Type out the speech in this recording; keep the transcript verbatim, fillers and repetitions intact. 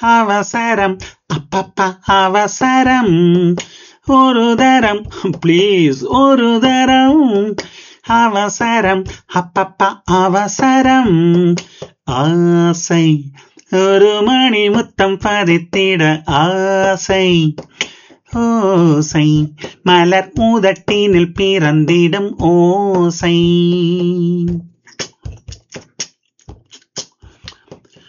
அவசரம் அப்பப்பா அவசரம் ஒரு தரம் ப்ளீஸ் ஒரு தரம் அவசரம் அப்பப்பா அவசரம் ஆசை ஒரு மணி முத்தம் பதித்திட ஆசை ஓசை மலர் மூதட்டினில் பிறந்திடும் ஓசை